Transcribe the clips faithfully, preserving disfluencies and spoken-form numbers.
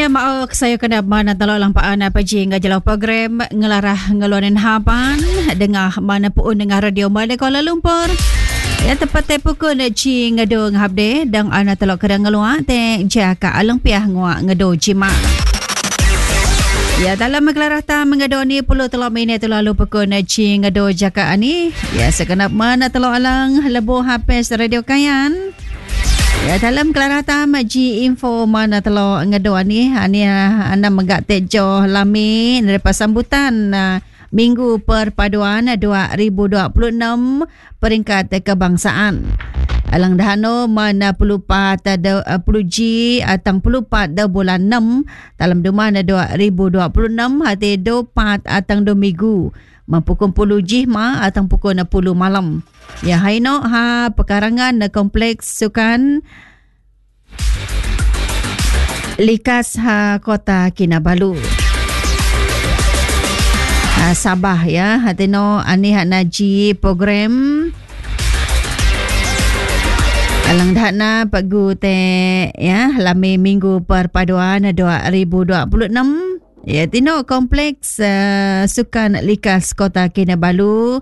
Ya, maaf saya kena mana tolak lampaan apa je ngajalau program ngelarah ngeluarin hapan dengar mana pun dengar radio mana Kuala Lumpur. Ya tepat te pukul ci ngado nghabde dang ana tolak kedang ngeluar te jaka alang piah ngua ngado jima. Ya dalam ngelarah ta mengado ni puluh telur minit lalu pukul ci ngado jaka ani. Ya sekenap mana tolak alang lebuh habis radio kayan. Ya dalam kelarata maji info mana telo ngado ni ani ana megak tejo lami daripada sambutan uh, Minggu Perpaduan dua ribu dua puluh enam peringkat kebangsaan. Alang dahano mana pelupat ada uh, puluh G atang pelupat da bulan enam dalam dumana dua ribu dua puluh enam hati dopat atang do minggu mempukul puluh G ma atang pukul enam puluh malam. Ya haino ha pekarangan na kompleks sukan Likas ha Kota Kinabalu. Ha, Sabah ya hatino ani hak naji program alang dahna pagu te ya lami Minggu Perpaduan dua ribu dua puluh enam ya tino kompleks uh, sukan Likas Kota Kinabalu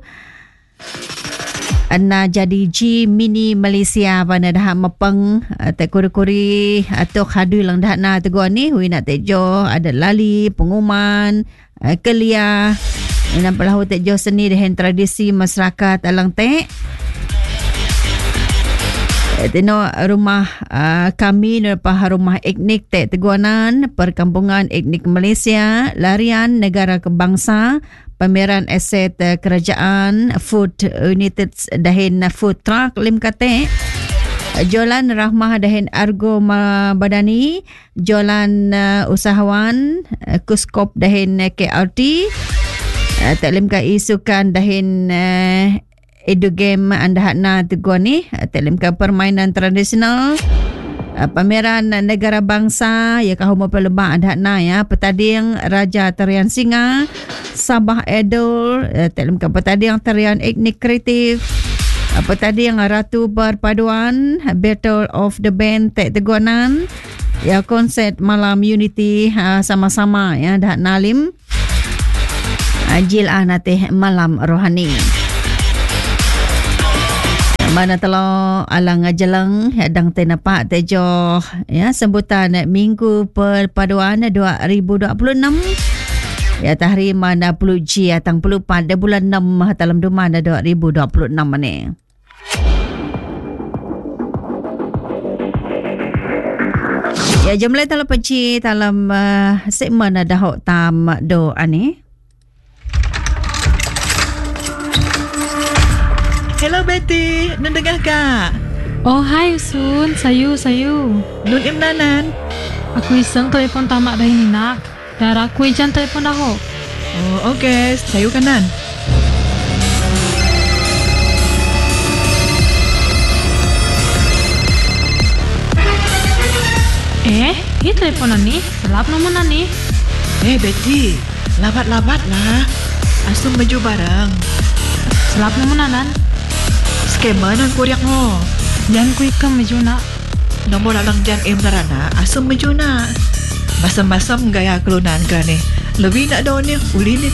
ana jadi G mini Malaysia pada dah mepeng te kuri-kuri atau hadu lang dah na tegur ni hui nak tejo ada lali pengumuman kelia ina pelahu tejo seni dan tradisi masyarakat alang te tino rumah uh, kami lepas rumah etnik te teguanan perkampungan etnik Malaysia larian negara kebangsa pameran aset uh, kerajaan food united dahin food truck lim kate jualan rahmah dahin argo badani jualan uh, usahawan uh, kuskop dahin uh, K R T uh, taklim ka isukan dahin uh, edu game anda hakna teguan ni uh, taklim ka permainan tradisional uh, pameran uh, negara bangsa ya kahu pelebak anda hakna ya petading Raja Tarian Singa Sabah Edul, uh, taklim ka petading tarian etnik kreatif apa tadi yang Ratu Perpaduan Battle of the Band Tek Teguanan ya konsert malam unity uh, sama-sama ya dah nalim ajil uh, anate malam rohani mana telo alang ajalang hadang tenapak tejo ya sambutan Minggu Perpaduan dua ribu dua puluh enam ya tahri mana puluh G atang puluh pada bulan enam dalam dumana dua ribu dua puluh enam ni. Ya jumlah dalam penci dalam uh, segmen ada hok tam do ani. Hello Betty, nun dengar kak? Oh hai Sun, sayu sayu. Nun imnanan? Aku iseng telefon tamak dah ini nak. Dan aku ijan telefon dah hok. Oh okey, sayu kanan. Eh, ini teleponan ni, selap nombor ni. Eh Betty, labat-labat lah. Asum maju bareng. Selap nombor nanan. Skema nan kuriak mo. Jangan ku ikam maju nak. Nombor alang jan em narana, asum maju nak. Masam-masam gaya kelunan kerana lebih nak daun ni uli ni